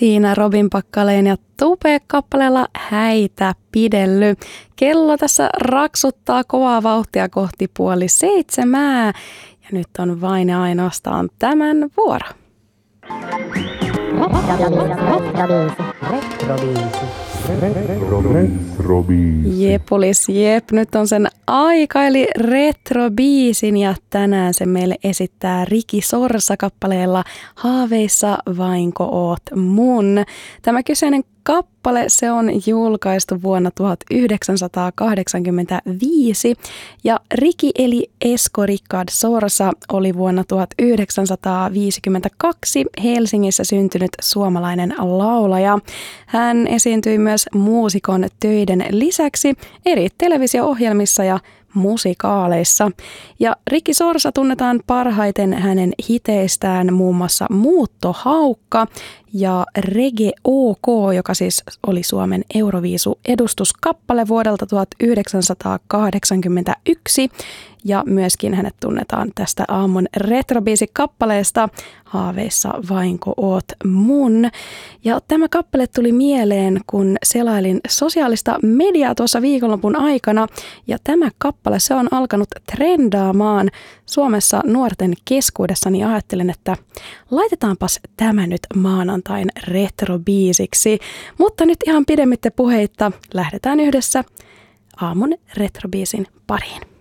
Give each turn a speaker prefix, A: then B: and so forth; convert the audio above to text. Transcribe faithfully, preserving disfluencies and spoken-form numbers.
A: Siinä Robin Packaleen ja Tupe-kappaleella Häitä pidelly. Kello tässä raksuttaa kovaa vauhtia kohti puoli seitsemää ja nyt on vain ja ainoastaan tämän vuoro. Jepolis, jep, nyt on sen aika, eli retrobiisin, ja tänään se meille esittää Riki Sorsa kappaleella Haaveissa vainko oot mun. Tämä kyseinen kappale, se on julkaistu vuonna tuhatyhdeksänsataakahdeksankymmentäviisi ja Riki eli Esko Rickard Sorsa oli vuonna tuhatyhdeksänsataaviisikymmentäkaksi Helsingissä syntynyt suomalainen laulaja. Hän esiintyi myös muusikon töiden lisäksi eri televisio-ohjelmissa ja musikaaleissa. Ja Riki Sorsa tunnetaan parhaiten hänen hiteistään muun muassa Muuttohaukka ja Reggae OK, joka siis oli Suomen Euroviisu-edustuskappale vuodelta tuhatyhdeksänsataakahdeksankymmentäyksi. Ja myöskin hänet tunnetaan tästä aamun retrobiisi-kappaleesta Haaveissa vainko oot mun. Ja tämä kappale tuli mieleen, kun selailin sosiaalista mediaa tuossa viikonlopun aikana. Ja tämä kappale, se on alkanut trendaamaan Suomessa nuorten keskuudessa, niin ajattelin, että laitetaanpas tämä nyt maanantain retrobiisiksi. Mutta nyt ihan pidemmittä puheitta lähdetään yhdessä aamun retrobiisin pariin.